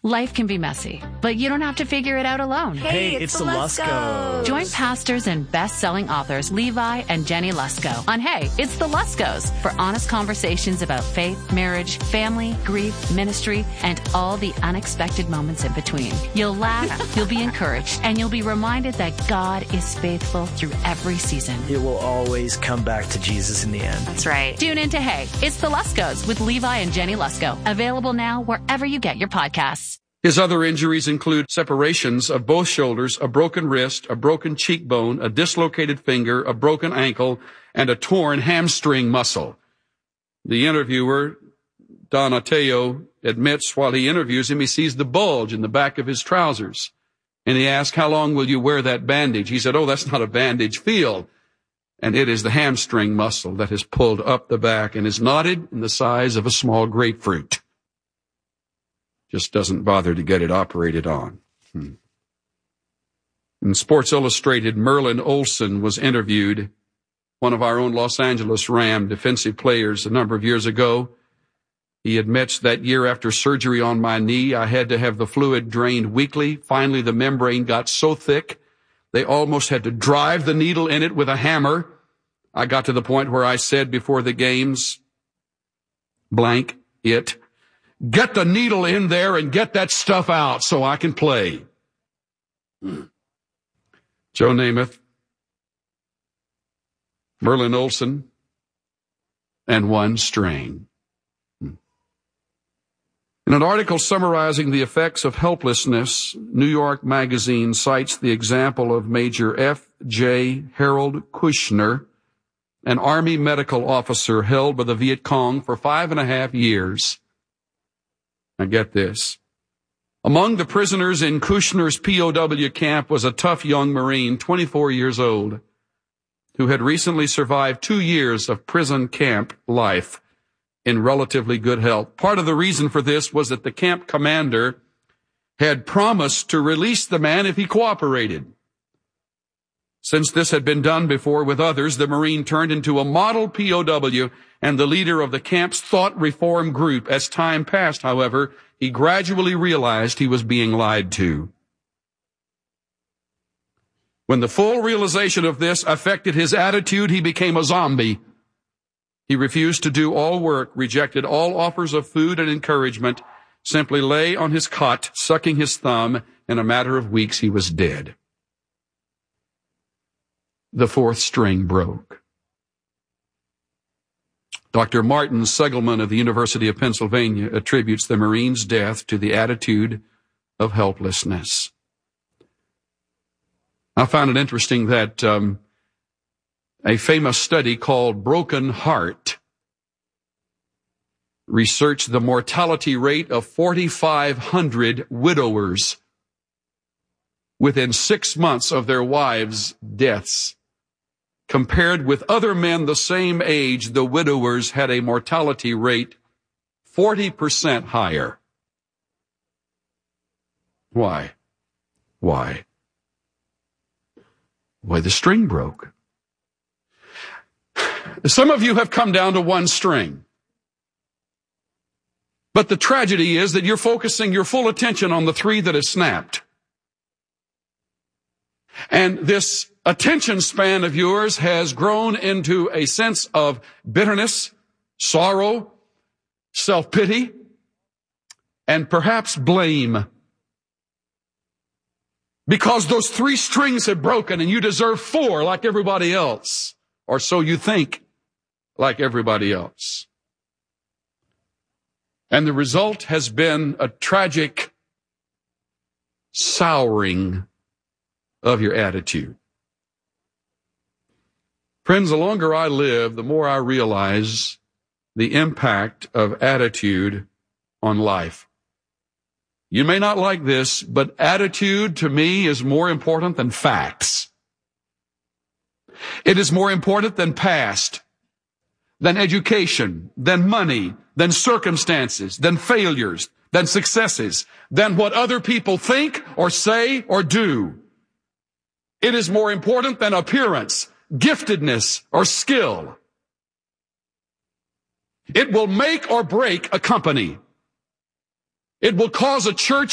Life can be messy, but you don't have to figure it out alone. Hey, it's the Luskos. Join pastors and best-selling authors Levi and Jenny Lusko on Hey, It's the Luskos for honest conversations about faith, marriage, family, grief, ministry, and all the unexpected moments in between. You'll laugh, you'll be encouraged, and you'll be reminded that God is faithful through every season. It will always come back to Jesus in the end. That's right. Tune in to Hey, It's the Luskos with Levi and Jenny Lusko. Available now wherever you get your podcasts. His other injuries include separations of both shoulders, a broken wrist, a broken cheekbone, a dislocated finger, a broken ankle, and a torn hamstring muscle. The interviewer, Donatello, admits while he interviews him, he sees the bulge in the back of his trousers. And he asks, how long will you wear that bandage? He said, oh, that's not a bandage. Feel. And it is the hamstring muscle that has pulled up the back and is knotted in the size of a small grapefruit. Just doesn't bother to get it operated on. In Sports Illustrated, Merlin Olsen was interviewed, one of our own Los Angeles Ram defensive players, a number of years ago. He admits that year after surgery on my knee, I had to have the fluid drained weekly. Finally, the membrane got so thick, they almost had to drive the needle in it with a hammer. I got to the point where I said before the games, blank it, get the needle in there and get that stuff out so I can play. Joe Namath, Merlin Olsen, and one string. In an article summarizing the effects of helplessness, New York Magazine cites the example of Major F.J. Harold Kushner, an Army medical officer held by the Viet Cong for 5.5 years. Now get this. Among the prisoners in Kushner's POW camp was a tough young Marine, 24 years old, who had recently survived 2 years of prison camp life in relatively good health. Part of the reason for this was that the camp commander had promised to release the man if he cooperated. Since this had been done before with others, the Marine turned into a model POW and the leader of the camp's thought reform group. As time passed, however, he gradually realized he was being lied to. When the full realization of this affected his attitude, he became a zombie. He refused to do all work, rejected all offers of food and encouragement, simply lay on his cot, sucking his thumb. In a matter of weeks, he was dead. The fourth string broke. Dr. Martin Segelman of the University of Pennsylvania attributes the Marine's death to the attitude of helplessness. I found it interesting that a famous study called Broken Heart researched the mortality rate of 4,500 widowers within 6 months of their wives' deaths. Compared with other men the same age, the widowers had a mortality rate 40% higher. Why? Why? Why, the string broke. Some of you have come down to one string. But the tragedy is that you're focusing your full attention on the 3 that have snapped. And this attention span of yours has grown into a sense of bitterness, sorrow, self-pity, and perhaps blame. Because those 3 strings have broken and you deserve 4 like everybody else. Or so you think, like everybody else. And the result has been a tragic souring of your attitude. Friends, the longer I live, the more I realize the impact of attitude on life. You may not like this, but attitude to me is more important than facts. It is more important than past, than education, than money, than circumstances, than failures, than successes, than what other people think or say or do. It is more important than appearance, giftedness, or skill. It will make or break a company. It will cause a church